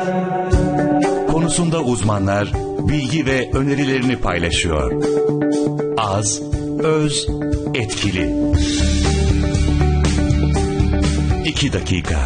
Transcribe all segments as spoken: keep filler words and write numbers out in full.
Konusunda uzmanlar bilgi ve önerilerini paylaşıyor. Az, öz, etkili. İki dakika.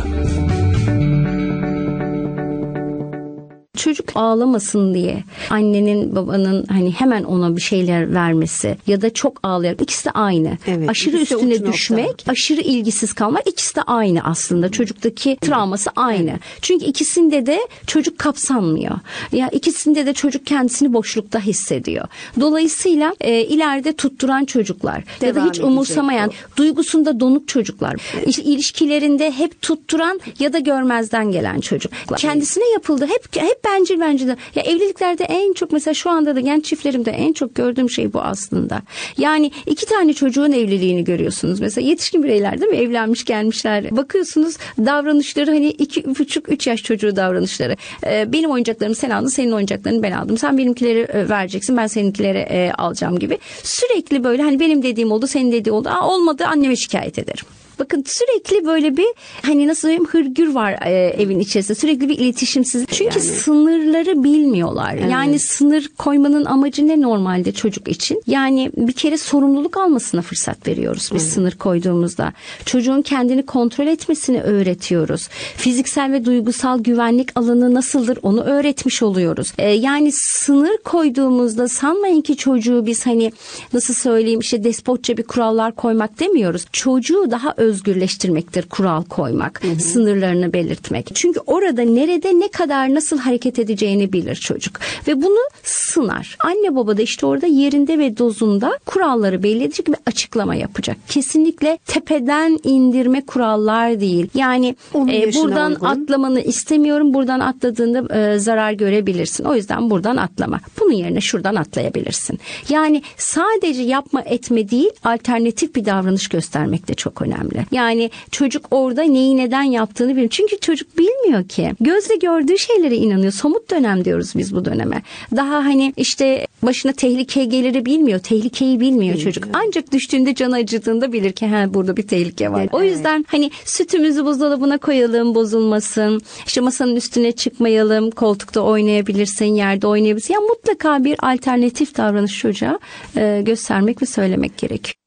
Çocuk ağlamasın diye annenin babanın hani hemen ona bir şeyler vermesi ya da çok ağlayarak, ikisi de aynı. Evet, aşırı üstüne düşmek, nokta. Aşırı ilgisiz kalmak, ikisi de aynı aslında. Çocuktaki travması aynı. Evet. Çünkü ikisinde de çocuk kapsanmıyor. Ya ikisinde de çocuk kendisini boşlukta hissediyor. Dolayısıyla e, ileride tutturan çocuklar devam ya da hiç umursamayan, o. duygusunda donuk çocuklar, evet. ilişkilerinde hep tutturan ya da görmezden gelen çocuklar. Kendisine yapıldı hep hep bencil bencil. Ya evliliklerde en çok, mesela şu anda da genç çiftlerimde en çok gördüğüm şey bu aslında. Yani iki tane çocuğun evliliğini görüyorsunuz. Mesela yetişkin bireyler değil mi? Evlenmiş gelmişler. Bakıyorsunuz davranışları hani iki buçuk üç yaş çocuğu davranışları. Ee, benim oyuncaklarımı sen aldın, senin oyuncaklarını ben aldım. Sen benimkileri e, vereceksin, ben seninkileri e, alacağım gibi. Sürekli böyle hani benim dediğim oldu, senin dediğin oldu. Aa, olmadı, anneme şikayet ederim. Bakın sürekli böyle bir hani nasıl diyeyim hırgür var e, evin içerisinde. Sürekli bir iletişimsiz. Çünkü yani sınırları bilmiyorlar. Evet. Yani sınır koymanın amacı ne normalde çocuk için? Yani bir kere sorumluluk almasına fırsat veriyoruz biz, evet, sınır koyduğumuzda. Çocuğun kendini kontrol etmesini öğretiyoruz. Fiziksel ve duygusal güvenlik alanı nasıldır onu öğretmiş oluyoruz. E, yani sınır koyduğumuzda sanmayın ki çocuğu biz hani nasıl söyleyeyim işte despotça bir kurallar koymak demiyoruz. Çocuğu daha özgürleştirmektir kural koymak, hı hı. sınırlarını belirtmek. Çünkü orada nerede ne kadar nasıl hareket edeceğini bilir çocuk ve bunu sınar. Anne baba da işte orada yerinde ve dozunda kuralları belli edecek ve açıklama yapacak. Kesinlikle tepeden indirme kurallar değil. Yani e, buradan uygun. Atlamanı istemiyorum. Buradan atladığında e, zarar görebilirsin. O yüzden buradan atlama. Bunun yerine şuradan atlayabilirsin. Yani sadece yapma etme değil, alternatif bir davranış göstermek de çok önemli. Yani çocuk orada neyi neden yaptığını bilmiyor. Çünkü çocuk bilmiyor ki. Gözle gördüğü şeylere inanıyor. Somut dönem diyoruz biz bu döneme. Daha hani işte başına tehlike geliri bilmiyor. Tehlikeyi bilmiyor bilmiyor. Çocuk. Ancak düştüğünde canı acıdığında bilir ki ha, burada bir tehlike var. Evet. O yüzden hani sütümüzü buzdolabına koyalım, bozulmasın. İşte masanın üstüne çıkmayalım. Koltukta oynayabilirsin, yerde oynayabilirsin. Ya mutlaka bir alternatif davranış çocuğa e, göstermek ve söylemek gerekiyor.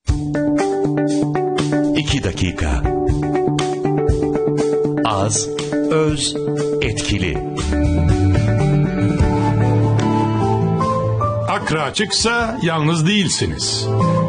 İki dakika. Az, öz, etkili. Akra açıksa yalnız değilsiniz.